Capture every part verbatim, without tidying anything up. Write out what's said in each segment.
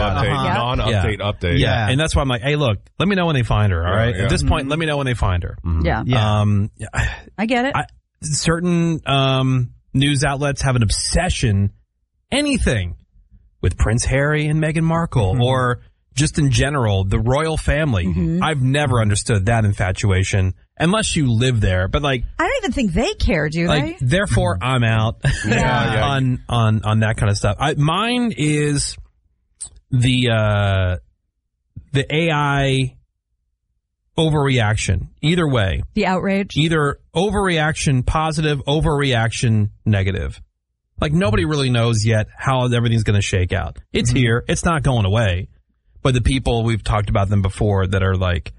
update, Uh-huh. non-update, yeah. update. Yeah. and that's why I'm like, hey, look, let me know when they find her. All right, Yeah. at this point, let me know when they find her. Mm-hmm. Yeah, yeah. Um, I get it. I, certain um, news outlets have an obsession, anything with Prince Harry and Meghan Markle, mm-hmm. or just in general, the royal family. Mm-hmm. I've never understood that infatuation, unless you live there. But like, I don't even think they care, do like, they? therefore, I'm out Yeah, yeah. on on on that kind of stuff. I, mine is the uh, the A I overreaction. Either way, The outrage. either overreaction positive, overreaction negative. Like, nobody really knows yet how everything's going to shake out. It's mm-hmm. here. It's not going away. But the people, we've talked about them before, that are like,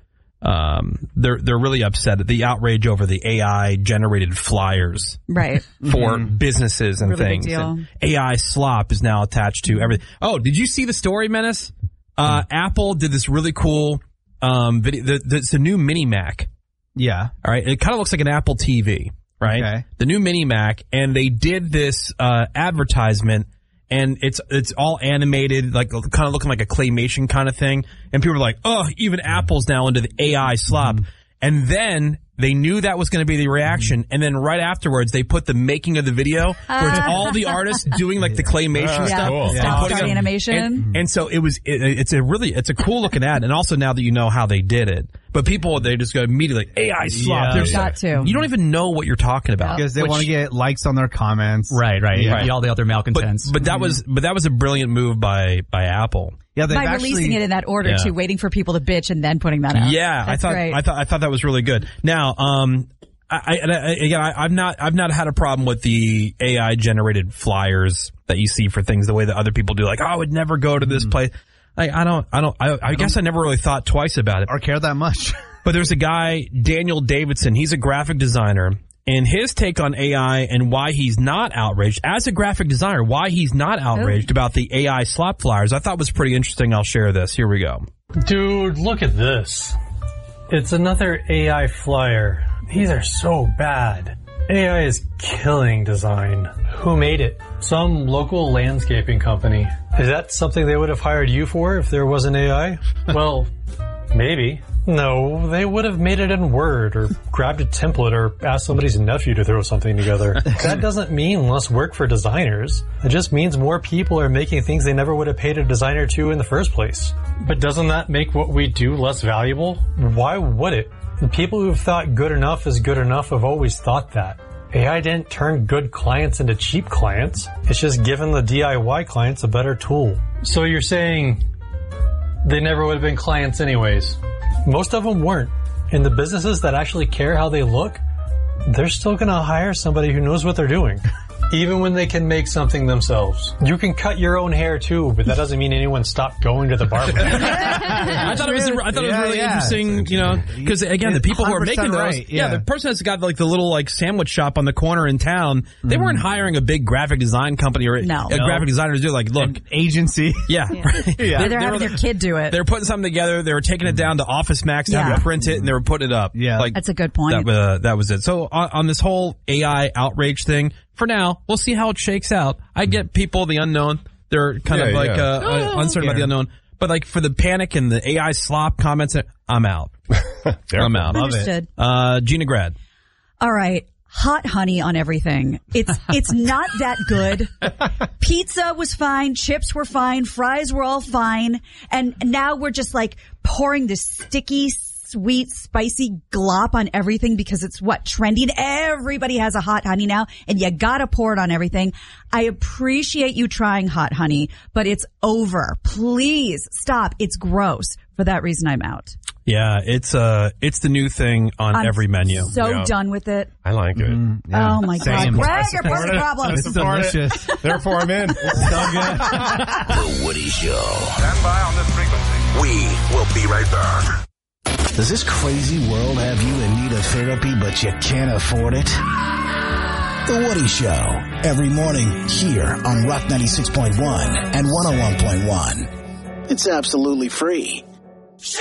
um, they're they're really upset at the outrage over the A I generated flyers, right, for mm-hmm. businesses and really things. Big deal. And A I slop is now attached to everything. Oh, did you see the story, Menace? Uh, Apple did this really cool um video. The, the, it's a new Mini Mac. Yeah. All right. It kind of looks like an Apple T V, right? Okay. The new Mini Mac, and they did this uh, advertisement. And it's it's all animated, like kind of looking like a claymation kind of thing. And people are like, oh, even Apple's now into the A I slop. Mm-hmm. And then they knew that was going to be the reaction. And then right afterwards, they put the making of the video, where it's all the artists doing like the claymation Uh, stuff. cool. Stop Yeah. start animation. And, and so it was, it, it's a really, it's a cool looking ad. And also now that you know how they did it. But people, they just go immediately, like, A I slop. Yeah. There's- Got to. You don't even know what you're talking about. Because they Which- want to get likes on their comments. Right, right. Yeah. Yeah. All the other but, malcontents. but that was, but that was a brilliant move by, by Apple. Yeah, they've By actually, releasing it in that order, Yeah. too, waiting for people to bitch and then putting that out. Yeah, That's I thought great. I thought I thought that was really good. Now, um, I, I, and I again, I, I've not I've not had a problem with the A I generated flyers that you see for things the way that other people do. Like, oh, I would never go to this mm. place. Like, I don't, I don't, I, I guess I never really thought twice about it or care that much. But there's a guy, Daniel Davidson. He's a graphic designer. And his take on A I and why he's not outraged, as a graphic designer, why he's not outraged Ooh. about the A I slop flyers, I thought was pretty interesting. I'll share this. Here we go. Dude, look at this. It's another A I flyer. These are so bad. A I is killing design. Who made it? Some local landscaping company. Is that something they would have hired you for if there wasn't A I? Well, maybe. No, they would have made it in Word or grabbed a template or asked somebody's nephew to throw something together. That doesn't mean less work for designers. It just means more people are making things they never would have paid a designer to in the first place. But doesn't that make what we do less valuable? Why would it? The people who have thought good enough is good enough have always thought that. A I didn't turn good clients into cheap clients. It's just given the D I Y clients a better tool. So you're saying they never would have been clients anyways? Most of them weren't. And the businesses that actually care how they look, they're still going to hire somebody who knows what they're doing. Even when they can make something themselves. You can cut your own hair too, but that doesn't mean anyone stopped going to the barber. I thought it was. I thought it was Yeah, really yeah. interesting. You know, because again, the people who are making those, right, yeah. yeah. the person that's got like the little like sandwich shop on the corner in town, they weren't hiring a big graphic design company or No. a No. graphic designer to do. Like, look, An agency. yeah, Yeah. right. Yeah. They're They having were- their kid do it. They were putting something together. They were taking it down to Office Max to have Yeah. it print it, and they were putting it up. Yeah. like That's a good point. That, uh, that was it. So on, on this whole A I outrage thing, for now, we'll see how it shakes out. I get people, the unknown, they're kind Yeah, of like yeah. uh, uncertain about the unknown. But like for the panic and the A I slop comments, I'm out. I'm out. Understood. Uh, Gina Grad. All right. Hot honey on everything. It's it's not that good. Pizza was fine, chips were fine, fries were all fine, and now we're just like pouring this sticky, sweet, spicy glop on everything because it's what, trendy, and everybody has a hot honey now, and you gotta pour it on everything. I appreciate you trying hot honey, but it's over. Please stop. It's gross. For that reason, I'm out. Yeah, it's uh, it's the new thing on I'm every menu. So Yeah. done with it. I like it. Oh my Same. God. Greg, I you're support person it. problem. It's delicious. Therefore, I'm in. The Woody Show. Stand by on this frequency. We will be right back. Does this crazy world have you in need of therapy, but you can't afford it? The Woody Show. Every morning here on Rock ninety-six point one and one oh one point one. It's absolutely free.